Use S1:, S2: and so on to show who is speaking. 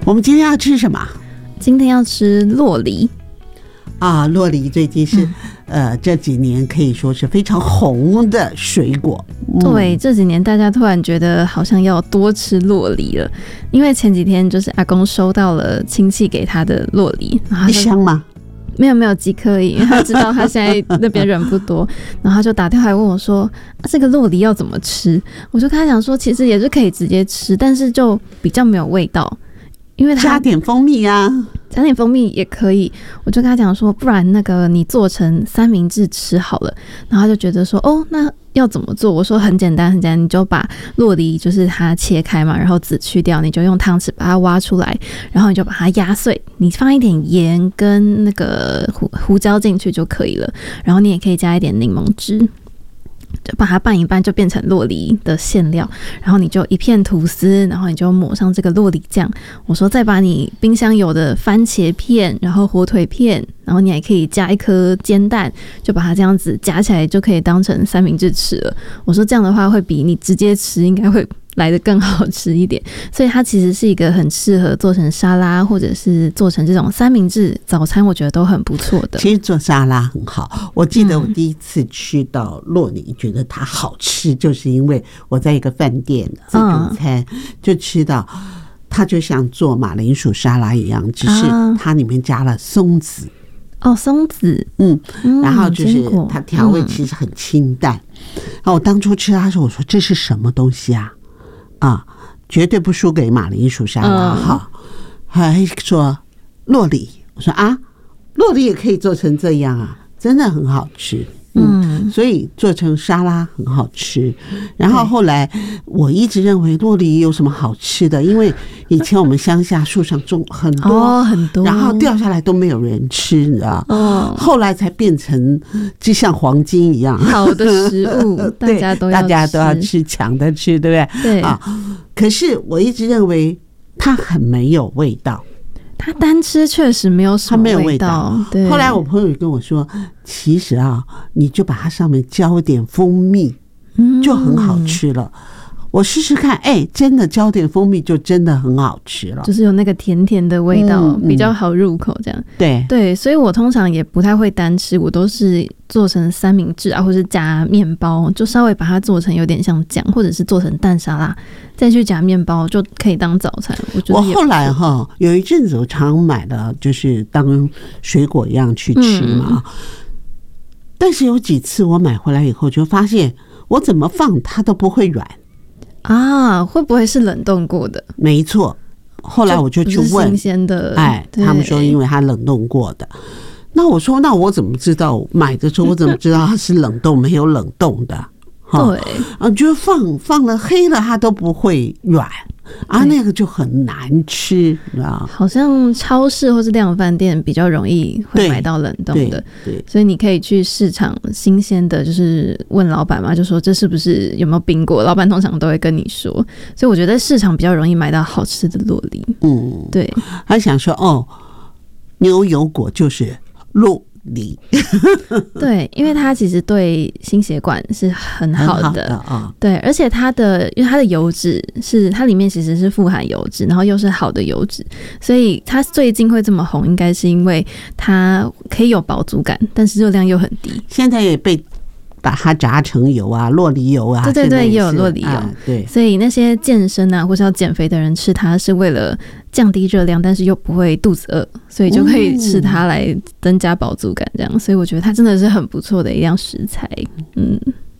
S1: 我们今天要吃什么？
S2: 今天要吃酪梨
S1: 啊，酪梨最近是这几年可以说是非常红的水果。
S2: 对，这几年大家突然觉得好像要多吃酪梨了，因为前几天就是阿公收到了亲戚给他的酪梨，然后
S1: 一箱吗？
S2: 没有几颗而已，因为他知道他现在那边人不多，然后他就打电话来问我说、这个酪梨要怎么吃？我就跟他讲说，其实也是可以直接吃，但是就比较没有味道。因为它
S1: 加点蜂蜜啊，
S2: 加点蜂蜜也可以。我就跟他讲说，不然那个你做成三明治吃好了。然后他就觉得说，哦，那要怎么做？我说很简单，很简单，你就把酪梨就是它切开嘛，然后籽去掉，你就用汤匙把它挖出来，然后你就把它压碎，你放一点盐跟那个胡椒进去就可以了。然后你也可以加一点柠檬汁。就把它拌一拌，就变成酪梨的馅料，然后你就一片吐司，然后你就抹上这个酪梨酱。我说再把你冰箱有的番茄片，然后火腿片，然后你还可以加一颗煎蛋，就把它这样子夹起来，就可以当成三明治吃了。我说这样的话会比你直接吃应该会来得更好吃一点，所以它其实是一个很适合做成沙拉，或者是做成这种三明治早餐，我觉得都很不错的。
S1: 其实做沙拉很好，我记得我第一次吃到酪梨，觉得它好吃，就是因为我在一个饭店自助餐就吃到，它就像做马铃薯沙拉一样，只是它里面加了松子。
S2: 哦，松子，
S1: 然后就是它调味其实很清淡。然后我当初吃它的时候，我说这是什么东西啊？绝对不输给马铃薯沙拉哈。还说酪梨，我说啊，酪梨也可以做成这样啊，真的很好吃。所以做成沙拉很好吃。然后后来我一直认为酪梨有什么好吃的，因为以前我们乡下树上种很多
S2: 很多，
S1: 然后掉下来都没有人吃，你知道？后来才变成就像黄金一样
S2: 好的食物，大家都要
S1: 吃，抢着吃，对不对？
S2: 对
S1: 啊。可是我一直认为它很没有味道。
S2: 它单吃确实没有什么味道。对。
S1: 后来我朋友跟我说，其实啊，你就把它上面浇点蜂蜜，就很好吃了。我试试看，真的浇点蜂蜜就真的很好吃了，
S2: 就是有那个甜甜的味道，比较好入口这样。对，所以我通常也不太会单吃，我都是做成三明治啊，或是加面包，就稍微把它做成有点像酱，或者是做成蛋沙拉，再去夹面包就可以当早餐。我觉得
S1: 我后来有一阵子我常买的就是当水果一样去吃嘛，但是有几次我买回来以后就发现我怎么放它都不会软
S2: 啊，会不会是冷冻过的？
S1: 没错，后来我就去问
S2: 新鲜的，
S1: 他们说因为它冷冻过的。那我说那我怎么知道买的时候我怎么知道它是冷冻没有冷冻的？对，就放了黑了它都不会软啊，那个就很难吃，你知道？
S2: 好像超市或是量贩店比较容易会买到冷冻的，对，所以你可以去市场新鲜的，就是问老板嘛，就说这是不是有没有冰过？老板通常都会跟你说，所以我觉得市场比较容易买到好吃的酪梨。对，
S1: 他想说牛油果就是酪梨
S2: 对，因为它其实对心血管是很好的，对，而且因为它的油脂是它里面其实是富含油脂，然后又是好的油脂，所以它最近会这么红，应该是因为它可以有饱足感，但是热量又很低。
S1: 现在也被把它炸成油啊，酪梨油啊，
S2: 对，也有酪梨油，
S1: 对，
S2: 所以那些健身啊或是要减肥的人吃它是为了降低热量，但是又不会肚子饿，所以就可以吃它来增加饱足感，这样，所以我觉得它真的是很不错的一样食材。